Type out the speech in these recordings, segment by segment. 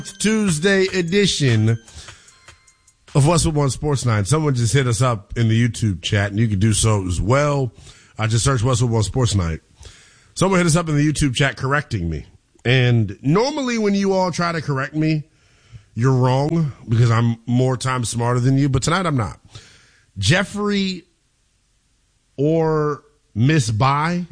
Tuesday edition of Westwood One Sports Night. Someone just hit us up in the YouTube chat, and you can do so as well. I just searched Westwood One Sports Night. Someone hit us up in the YouTube chat correcting me. And normally when you all try to correct me, you're wrong because I'm more times smarter than you. But tonight I'm not. Jeffrey or Miss By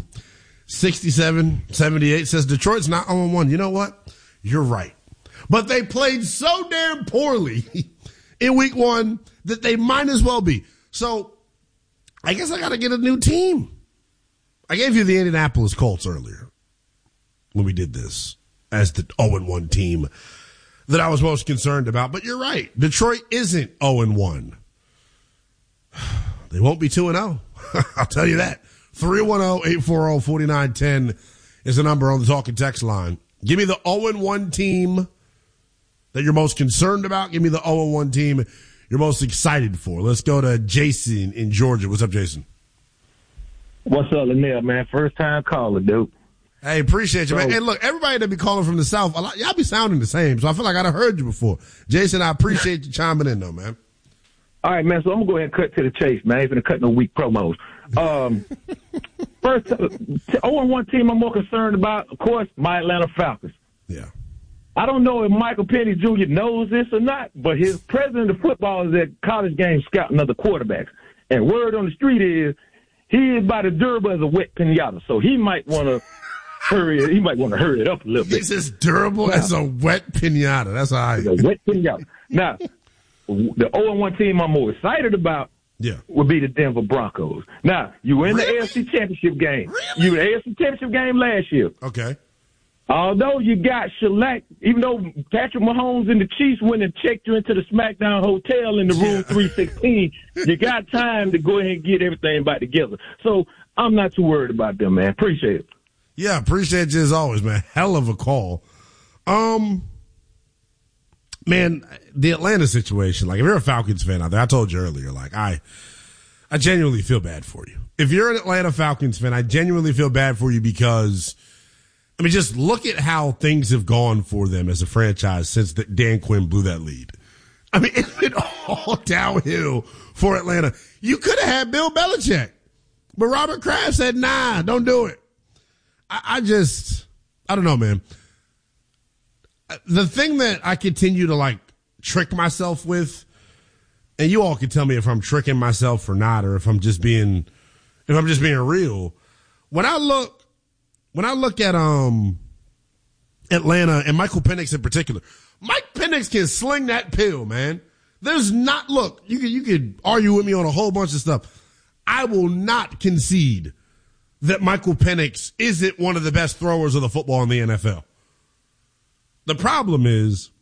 6778 says Detroit's not 0-1. You know what? You're right. But they played so damn poorly in week one that they might as well be. So I guess I got to get a new team. I gave you the Indianapolis Colts earlier when we did this as the 0-1 team that I was most concerned about. But you're right. Detroit isn't 0-1. They won't be 2-0. I'll tell you that. 310-840-4910 is the number on the talk and text line. Give me the 0-1 team that you're most concerned about. Give me the 0-1 team you're most excited for. Let's go to Jason in Georgia. What's up, Jason? What's up, Lanier, man? First time caller, dude. Hey, appreciate you, man. And look, everybody that be calling from the South, y'all be sounding the same, so I feel like I'd heard you before. Jason, I appreciate you chiming in, though, man. All right, man, so I'm going to go ahead and cut to the chase, man. I ain't going to cut no weak promos. First, 0-1 team I'm more concerned about, of course, my Atlanta Falcons. Yeah. I don't know if Michael Penix Jr. knows this or not, but his president of football is at college games scouting other quarterbacks. And word on the street is he is about as durable as a wet pinata, so he might want to hurry it up a little bit. He's as durable as a wet pinata. That's how I a wet pinata. Now, the 0-1 team I'm more excited about would be the Denver Broncos. Now, you were in the AFC Championship game. Really? You were in the AFC Championship game last year. Okay. Although you got shellacked, even though Patrick Mahomes and the Chiefs went and checked you into the SmackDown Hotel in the room 316, you got time to go ahead and get everything back together. So I'm not too worried about them, man. Appreciate it. Yeah, appreciate you as always, man. Hell of a call. Man, the Atlanta situation, like if you're a Falcons fan out there, I told you earlier, like I genuinely feel bad for you. If you're an Atlanta Falcons fan, I genuinely feel bad for you because, I mean, just look at how things have gone for them as a franchise since Dan Quinn blew that lead. I mean, it's been all downhill for Atlanta. You could have had Bill Belichick, but Robert Kraft said, nah, don't do it. I don't know, man. The thing that I continue to like trick myself with, and you all can tell me if I'm tricking myself or not, or if I'm just being real. When I look at Atlanta and Michael Penix in particular, Mike Penix can sling that pill, man. You could argue with me on a whole bunch of stuff. I will not concede that Michael Penix isn't one of the best throwers of the football in the NFL. The problem is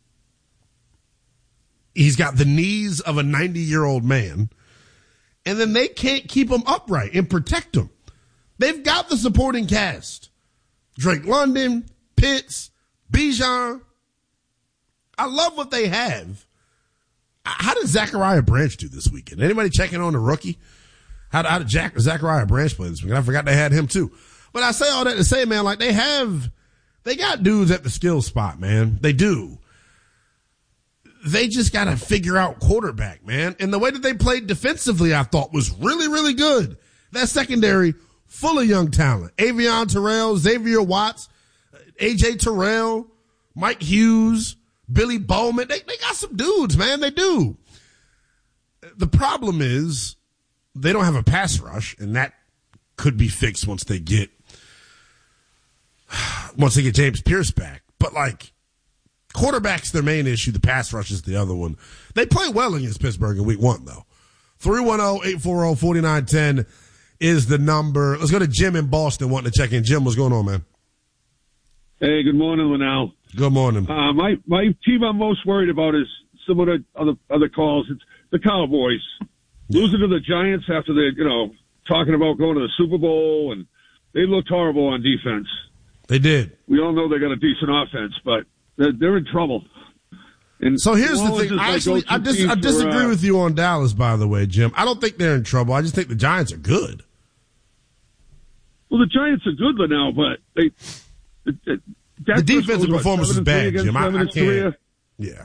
he's got the knees of a 90-year-old man, and then they can't keep him upright and protect him. They've got the supporting cast. Drake London, Pitts, Bijan. I love what they have. How did Zachariah Branch do this weekend? Anybody checking on the rookie? How did Zachariah Branch play this weekend? I forgot they had him too. But I say all that to say, man, like they got dudes at the skill spot, man. They do. They just got to figure out quarterback, man. And the way that they played defensively, I thought was really, really good. That secondary, full of young talent. Avion Terrell, Xavier Watts, AJ Terrell, Mike Hughes, Billy Bowman. They got some dudes, man. They do. The problem is they don't have a pass rush, and that could be fixed once they get James Pierce back. But like, quarterback's their main issue. The pass rush is the other one. They play well against Pittsburgh in week one, though. 310-840-4910 is the number. Let's go to Jim in Boston wanting to check in. Jim, what's going on, man? Hey, good morning, Linnell. Good morning. My team I'm most worried about is some of the other calls. It's the Cowboys. Losing to the Giants after they, talking about going to the Super Bowl, and they looked horrible on defense. They did. We all know they got a decent offense, but they're in trouble. And so here's the thing. Actually, I disagree with you on Dallas, by the way, Jim. I don't think they're in trouble. I just think the Giants are good. Well, the Giants are good now, but The defensive performance is bad, Jim. I can't. Yeah.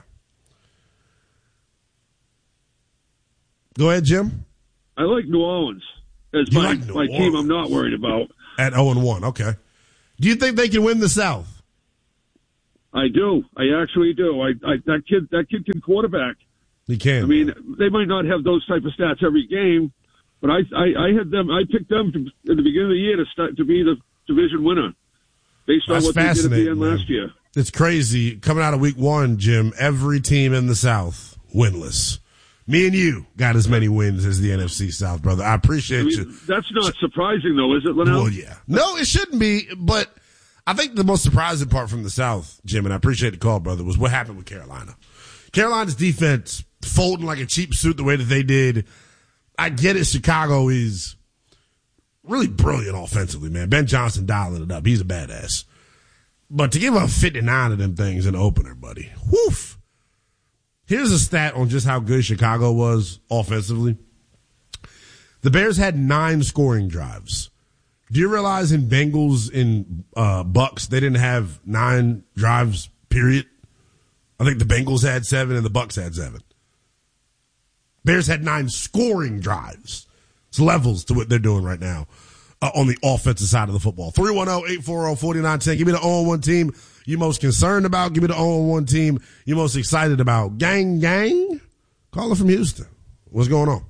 Go ahead, Jim. I like New Orleans as my team I'm not worried about. At 0-1, okay. Do you think they can win the South? I do. I actually do. That kid can quarterback. He can. I mean, they might not have those type of stats every game, but I had them. I picked them at the beginning of the year to be the division winner, based on what they did at the end last year. It's crazy. Coming out of week 1, Jim, every team in the South winless. Me and you got as many wins as the NFC South, brother. I appreciate you. That's not surprising, though, is it, Linnell? Well, yeah. No, it shouldn't be, but I think the most surprising part from the South, Jim, and I appreciate the call, brother, was what happened with Carolina. Carolina's defense folding like a cheap suit the way that they did. I get it. Chicago is really brilliant offensively, man. Ben Johnson dialing it up. He's a badass. But to give up 59 of them things in the opener, buddy, woof. Here's a stat on just how good Chicago was offensively. The Bears had 9 scoring drives. Do you realize in Bengals and Bucks, they didn't have 9 drives, period? I think the Bengals had 7 and the Bucks had 7. Bears had 9 scoring drives. It's levels to what they're doing right now on the offensive side of the football. 310-840-4910. Give me the 0-1 team you most concerned about. Give me the 0-1 team you most excited about. Gang. Caller from Houston. What's going on?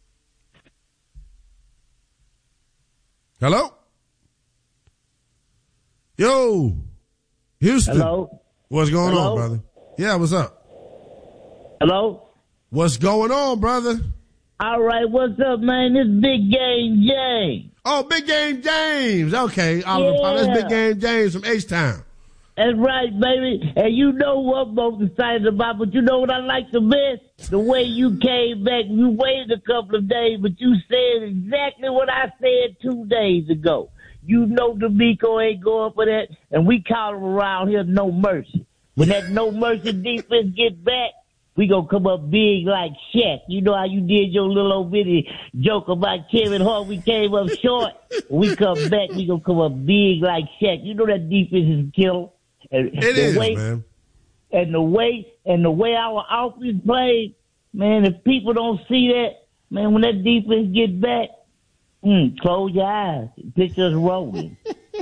Hello? Yo. Houston. Hello? What's going on, brother? Yeah, what's up? Hello? What's going on, brother? All right, what's up, man? This Big Game James. Oh, Big Game James. Okay, Oliver. Yeah. That's Big Game James from H-Town. That's right, baby. And you know what I'm most excited about, but you know what I like the best? The way you came back. You waited a couple of days, but you said exactly what I said 2 days ago. You know D'Amico ain't going for that, and we call him around here no mercy. When that no mercy defense get back, we gonna come up big like Shaq. You know how you did your little old bitty joke about Kevin Hart. We came up short. When we come back, we gonna come up big like Shaq. You know that defense is a killer. And it is, man. And the way our offense plays, man, if people don't see that, man, when that defense get back, close your eyes. Picture us rolling.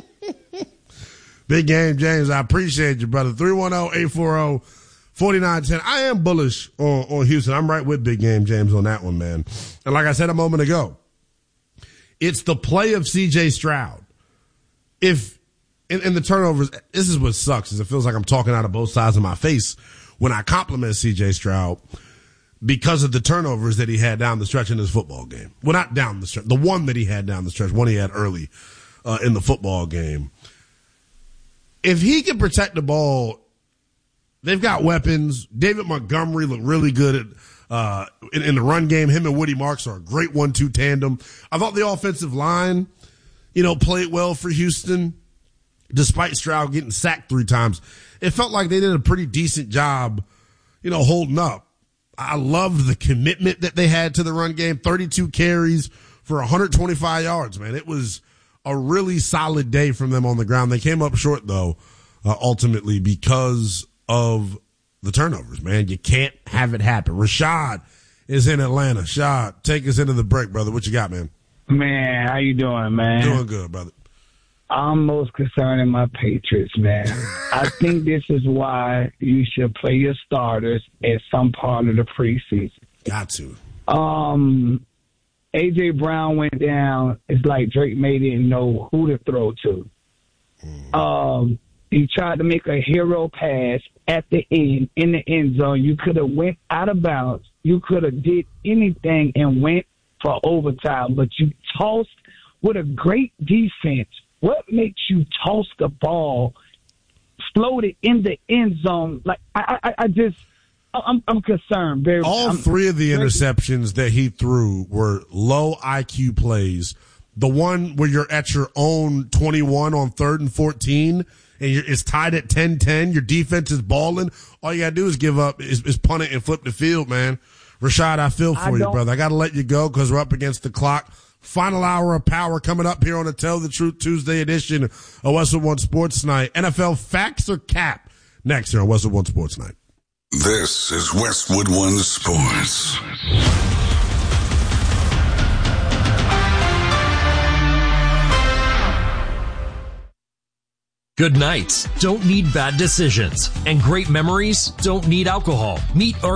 Big Game James, I appreciate you, brother. 310-840-4910. I am bullish on Houston. I'm right with Big Game James on that one, man. And like I said a moment ago, it's the play of C.J. Stroud. If in the turnovers, this is what sucks, is it feels like I'm talking out of both sides of my face when I compliment C.J. Stroud because of the turnovers that he had down the stretch in his football game. Well, not down the stretch. The one that he had down the stretch, one he had early in the football game. If he can protect the ball, they've got weapons. David Montgomery looked really good at, in the run game. Him and Woody Marks are a great 1-2 tandem. I thought the offensive line, played well for Houston. Despite Stroud getting sacked 3 times, it felt like they did a pretty decent job, holding up. I loved the commitment that they had to the run game. 32 carries for 125 yards, man. It was a really solid day from them on the ground. They came up short, though, ultimately because of the turnovers, man. You can't have it happen. Rashad is in Atlanta. Shad, take us into the break, brother. What you got, man? Man, how you doing, man? Doing good, brother. I'm most concerned in my Patriots, man. I think this is why you should play your starters at some part of the preseason. Got to. A.J. Brown went down. It's like Drake May didn't know who to throw to. He tried to make a hero pass at the end, in the end zone. You could have went out of bounds. You could have did anything and went for overtime, but you tossed with a great defense. What makes you toss the ball, float it in the end zone? Like I'm concerned. All 3 of the interceptions that he threw were low IQ plays. The one where you're at your own 21 on 3rd and 14, and it's tied at 10-10. Your defense is balling. All you gotta do is give up, is punt it and flip the field, man. Rashad, I feel for you, brother. I gotta let you go because we're up against the clock. Final hour of power coming up here on the Tell the Truth Tuesday edition of Westwood One Sports Night. NFL Facts or Cap next here on Westwood One Sports Night. This is Westwood One Sports. Good nights don't need bad decisions, and great memories don't need alcohol. Meet our